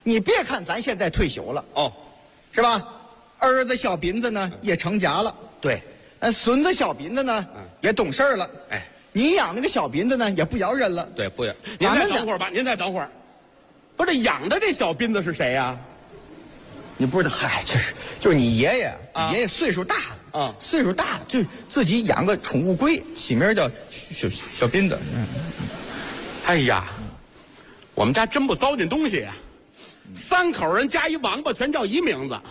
你别看咱现在退休了哦， 是吧？儿子小斌子呢也成家了， 对， 孙子小斌子呢也懂事了。 哎， 你养那个小斌子呢也不摇人了。 对，不要。您再等会儿吧，您再等会儿。不是这养的这小斌子是谁呀？ 你不知道，嗨，就是你爷爷， 啊爷爷岁数大了啊， 岁数大了，就自己养个宠物龟，起名叫小斌子。 哎呀，我们家真不糟践东西呀，3口人加一王八全叫一名字，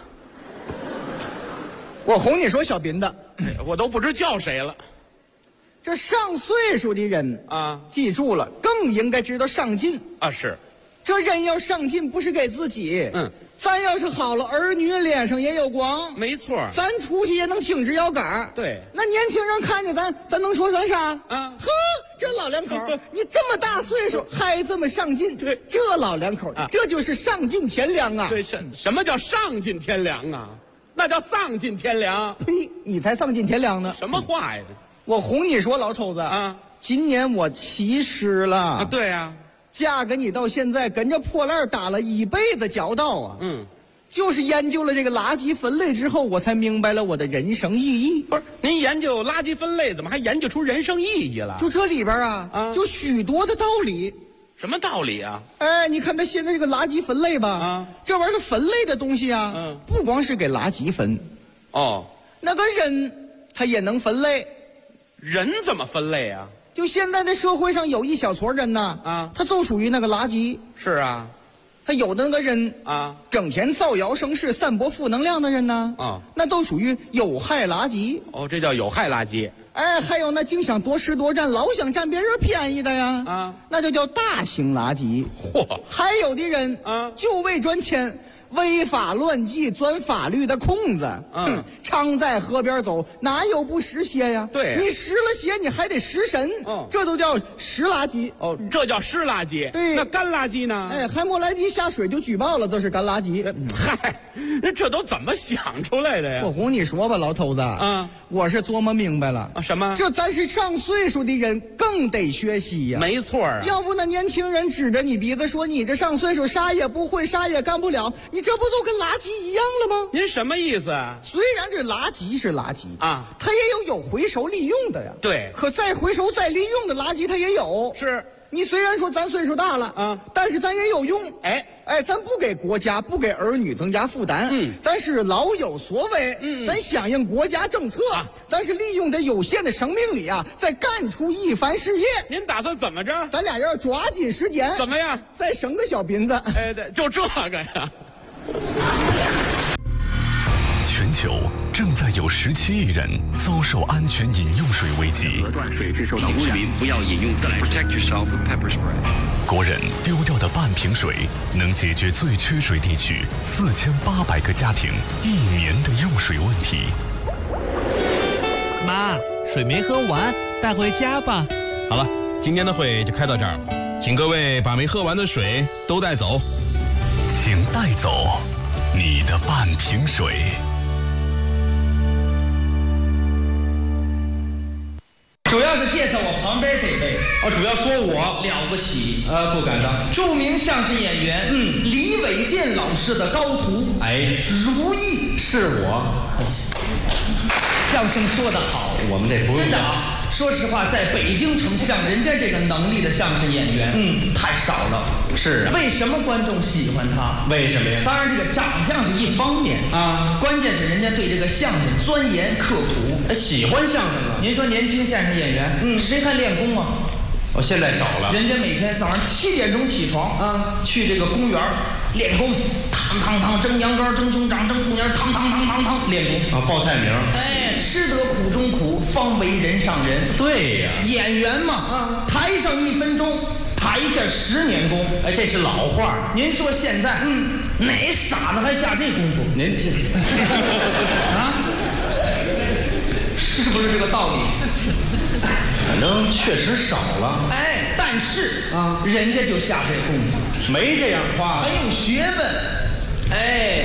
我哄你说小斌子， 我都不知叫谁了。 这上岁数的人啊， 记住了，更应该知道上进啊。是， 这人要上进，不是给自己。咱要是好了，儿女脸上也有光。 没错， 咱出去也能挺直腰杆。 对， 那年轻人看见咱能说咱啥？ 啊， 呵，这老两口，你这么大岁数还这么上进， 对， 这老两口，这就是上进天良啊。 对，什么叫上进天良啊？那叫丧尽天良。 呸，你才丧尽天良呢！ 什么话呀？ 我哄你说，老头子啊， 今年我70了啊。对呀。 嫁给你到现在，跟着破烂打了一辈子交道啊！就是研究了这个垃圾分类之后，我才明白了我的人生意义。 不是，您研究垃圾分类，怎么还研究出人生意义了？ 就这里边就许多的道理。 什么道理啊？ 哎，你看他现在这个垃圾分类吧，这玩意儿分类的东西啊，不光是给垃圾分， 哦， 那个人他也能分类。 人怎么分类啊？ 就现在的社会上有一小撮人呐，他就属于那个垃圾。 是啊， 他有的那个人整天造谣生事、散播负能量的人呢，那都属于有害垃圾。 哦，这叫有害垃圾。 哎，还有那净想夺食夺占、老想占别人便宜的呀，那就叫大型垃圾。 嚯， 还有的人就为赚钱。违法乱纪，钻法律的空子。常在河边走，哪有不湿鞋呀？ 对， 你湿了鞋，你还得湿身。这都叫湿垃圾。 哦，这叫湿垃圾。 对， 那干垃圾呢？ 哎，还没来及下水就举报了，这是干垃圾。 嗨，这都怎么想出来的呀？ 我哄你说吧，老头子。我是琢磨明白了。 什么？ 这咱是上岁数的人，更得学习呀。 没错啊。 要不那年轻人指着你鼻子说你这上岁数啥也不会，啥也干不了，你这不都跟垃圾一样了吗？ 您什么意思啊？ 虽然这垃圾是垃圾它也有回收利用的呀。 对， 可再回收再利用的垃圾它也有。 是， 你虽然说咱岁数大了但是咱也有用。哎，咱不给国家不给儿女增加负担。咱是老有所为。咱响应国家政策。咱是利用这有限的生命力再干出一番事业。 您打算怎么着？ 咱俩要抓紧时间。 怎么样？ 再生个小斌子。 哎，对，就这个呀。 全球正在有17亿人遭受安全饮用水危机。 断水质受到污染，不要饮用自来水。Protect yourself with pepper spray。 国人丢掉的半瓶水，能解决最缺水地区4800个家庭1年的用水问题。 妈，水没喝完，带回家吧。 好了，今天的会就开到这儿了，请各位把没喝完的水都带走。 请带走你的半瓶水。 主要是介绍我旁边这位，主要说我了不起，不敢当。著名相声演员，李伟健老师的高徒，如意是我。相声说得好， 我们这不用真的啊。说实话，在北京城像人家这个能力的相声演员，太少了。 是啊。 为什么观众喜欢他？ 为什么呀？ 当然，这个长相是一方面关键是人家对这个相声钻研刻苦， 喜欢相声啊。 您说年轻相声演员，谁还练功啊？ 现在少了。 人家每天早上7点钟起床去这个公园练功，汤蒸羊羔，蒸熊掌，蒸红眼，汤练功报菜名。 吃得苦中苦，方为人上人。 对呀， 演员嘛，台上1分钟，台下10年功。 这是老话。 您说现在，哪傻子还下这功夫？ 您听是不是这个道理？ 反正确实少了。 但是人家就下这功夫， 没这样夸， 很有学问。 你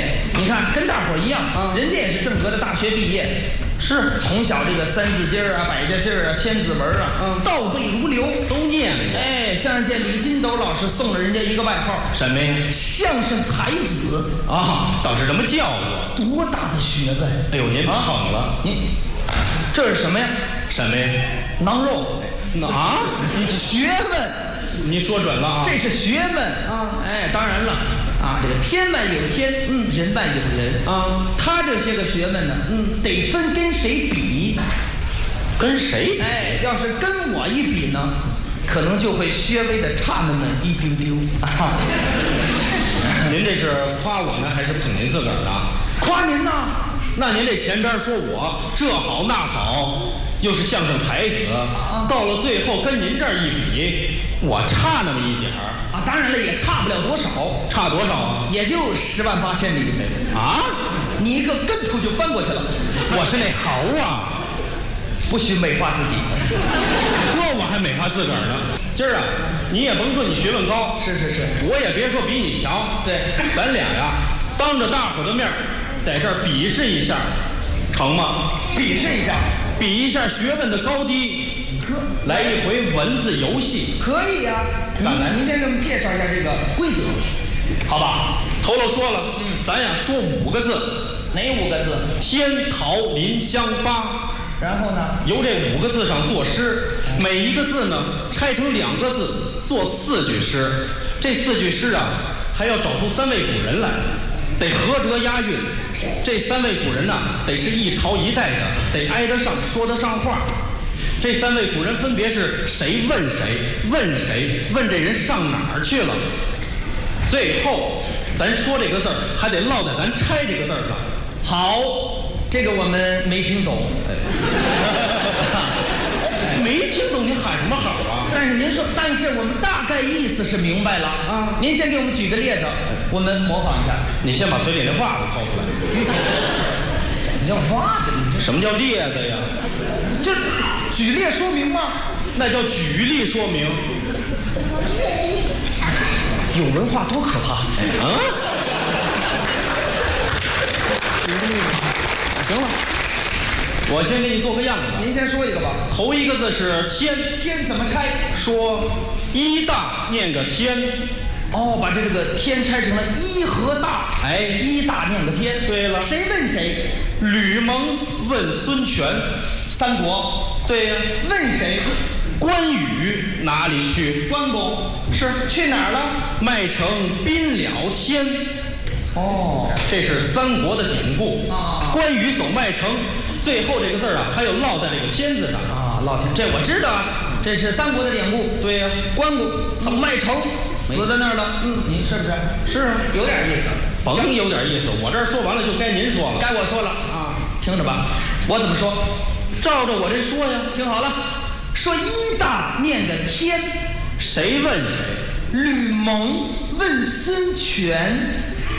你看跟大伙儿一样啊，人家也是正格的大学毕业，是从小这个三字经啊、百家姓啊、千字文啊，倒背如流， 都念过。 哎，像这李金斗老师送了人家一个外号， 什么呀？ 相声才子啊，倒是这么叫我。 多大的学问！ 哎呦，您捧了。 您这是什么呀？ 什么呀？ 囊肉啊？ 学问。 你说准了啊！ 这是学问啊！哎，当然了啊，这个天外有天，人外有人啊。他这些个学问呢，得分跟谁比。 跟谁？ 哎，要是跟我一比呢，可能就会稍微的差那么一丢丢啊。 您这是夸我呢，还是捧您自个儿呢？ 夸您呢。 那您这前边说我这好那好，又是相声才子，到了最后跟您这儿一比，我差那么一点儿啊！当然了，也差不了多少。 差多少啊？ 也就108000里啊！ 你一个跟头就翻过去了。 我是那猴啊！ 不许美化自己。 这我还美化自个儿呢。今儿啊，你也甭说你学问高， 是， 我也别说比你强。 对， 咱俩呀，当着大伙的面，在这儿比试一下，成吗？ 比试一下， 比一下学问的高低。来一回文字游戏， 可以呀。您先给我们介绍一下这个规则， 好吧？头头说了，咱呀说5个字。 哪5个字？ 天桃林香八。 然后呢， 由这5个字上作诗，每一个字呢拆成2个字，做4句诗。这4句诗啊，还要找出3位古人来，得合辙押韵。这3位古人呢，得是一朝一代的，得挨得上，说得上话。这3位古人分别是谁问谁，问谁，问这人上哪儿去了。最后，咱说这个字儿还得落在咱拆这个字儿上。 好，这个我们没听懂。 没听懂您喊什么好啊？ 但是我们大概意思是明白了啊。您先给我们举个例子，我们模仿一下。 你先把嘴里那袜子掏出来。 你叫袜子？你这什么叫例子呀？ 这举例说明吗？ 那叫举例说明。 有文化多可怕！ 行了，我先给你做个样子。 您先说一个吧。 头一个字是天， 天怎么拆？ 说一大念个天。 哦，把这个天拆成了一和大。 哎， 一大念个天。 对了， 谁问谁？ 吕蒙问孙权， 三国。 对呀， 问谁？ 关羽哪里去？ 关公是去哪儿了？ 麦城宾了天。 哦， 这是三国的典故啊。 关羽走麦城，最后这个字啊，还有落在这个天字上啊。落天，这我知道啊，这是三国的典故。 对呀， 关公走麦城，死在那儿了。您是不是？ 是啊， 有点意思。 甭有点意思，我这儿说完了就该您说了。 该我说了啊，听着吧，我怎么说？ 照着我这说呀。 听好了，说一大念个天， 谁问谁？ 吕蒙问孙权。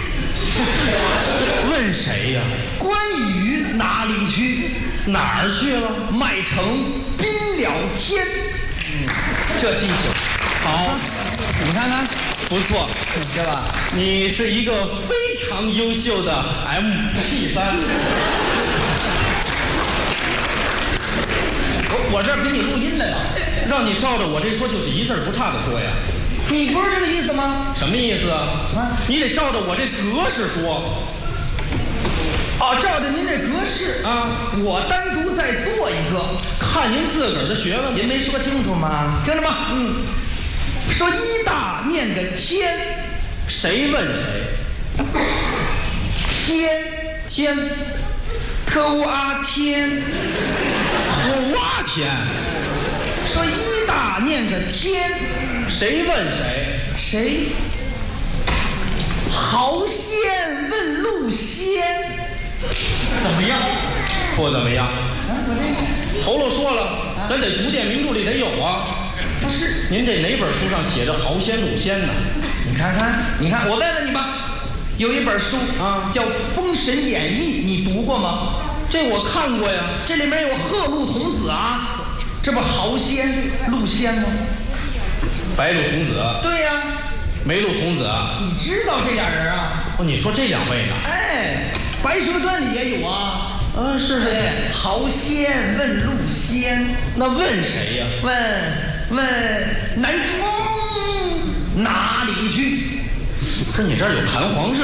问谁呀？ 关羽哪里去？ 哪儿去了？ 麦城宾了天。 这记性好， 你看看， 不错， 是吧？ 你是一个非常优秀的 MP3。 我这儿给你录音来了， 让你照着我这说，就是一字不差的说呀。 你不是这个意思吗？ 什么意思啊？你得照着我这格式说。 哦，照着您这格式啊， 我单独再做一个， 看您自个儿的学问。 您没说清楚吗？听着吧，说一大念个天， 谁问谁？天， 特啊天， 土啊天。 说一大念个天， 谁问谁？ 谁？豪仙问路仙，怎么样？ 不怎么样。头头说了，咱得古典名著里得有啊。 不是， 您这哪本书上写着豪仙路仙呢？ 你看看，你看，我问问你吧，有一本书啊，叫《封神演义》，你读过吗？ 这我看过呀， 这里面有鹤鹿童子啊，这不豪仙路仙吗？ 白鹿童子。 对呀。 梅鹿童子。 你知道这俩人啊？ 哦，你说这2位呢？ 哎，《白蛇传》里也有啊。 是。 好仙问路仙， 那问谁呀？ 问南宫哪里去？ 不是你这儿有弹簧是